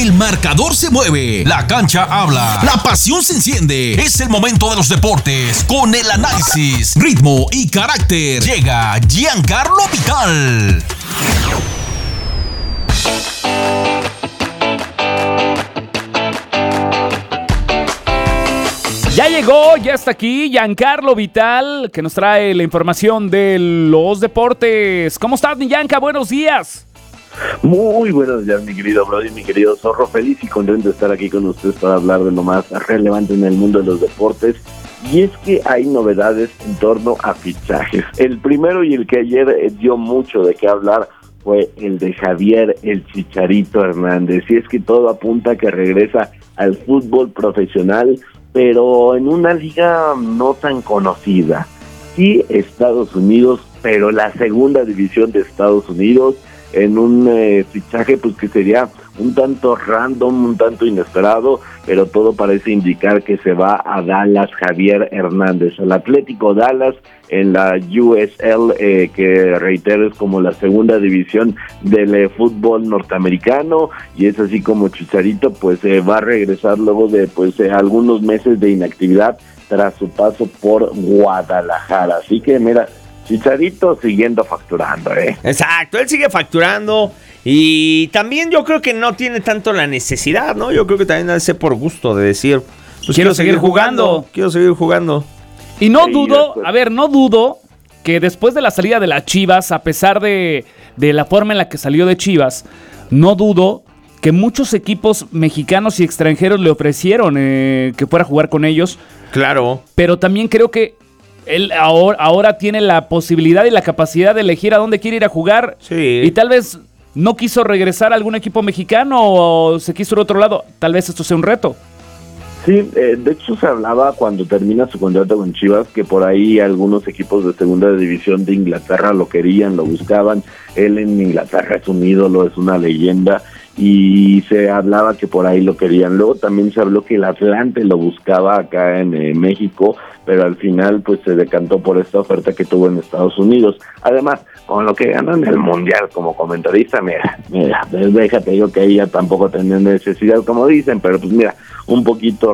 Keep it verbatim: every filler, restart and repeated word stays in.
El marcador se mueve, la cancha habla, la pasión se enciende. Es el momento de los deportes con el análisis, ritmo y carácter. Llega Giancarlo Vital. Ya llegó, ya está aquí Giancarlo Vital, que nos trae la información de los deportes. ¿Cómo estás, mi Gianca? Buenos días. Muy buenos días, mi querido Brody, mi querido Zorro. Feliz y contento de estar aquí con ustedes para hablar de lo más relevante en el mundo de los deportes. Y es que hay novedades en torno a fichajes. El primero y el que ayer dio mucho de qué hablar fue el de Javier el Chicharito Hernández. Y es que todo apunta a que regresa al fútbol profesional, pero en una liga no tan conocida. Sí, Estados Unidos, pero la segunda división de Estados Unidos, en un eh, fichaje pues que sería un tanto random, un tanto inesperado, pero todo parece indicar que se va a Dallas Javier Hernández, al Atlético Dallas, en la U S L, eh, que reitero es como la segunda división del eh, fútbol norteamericano, y es así como Chicharito pues eh, va a regresar luego de pues eh, algunos meses de inactividad tras su paso por Guadalajara. Así que mira, Chicharito siguiendo facturando, ¿eh? Exacto, él sigue facturando y también yo creo que no tiene tanto la necesidad, ¿no? Yo creo que también hace por gusto de decir, pues quiero, quiero seguir jugando, jugando, quiero seguir jugando. Y no sí, dudo, a ver, no dudo que después de la salida de las Chivas, a pesar de, de la forma en la que salió de Chivas, no dudo que muchos equipos mexicanos y extranjeros le ofrecieron eh, que fuera a jugar con ellos. Claro. Pero también creo que él ahora, ahora tiene la posibilidad y la capacidad de elegir a dónde quiere ir a jugar. Sí. Y tal vez no quiso regresar a algún equipo mexicano o se quiso ir a otro lado. Tal vez esto sea un reto. Sí, eh, de hecho se hablaba cuando termina su contrato con Chivas que por ahí algunos equipos de segunda división de Inglaterra lo querían, lo buscaban. Él en Inglaterra es un ídolo, es una leyenda, y se hablaba que por ahí lo querían. Luego también se habló que el Atlante lo buscaba acá en eh, México, pero al final pues se decantó por esta oferta que tuvo en Estados Unidos. Además, con lo que ganó en el Mundial como comentarista, mira, mira, déjate, digo que ella tampoco tenía necesidad, como dicen, pero pues mira, un poquito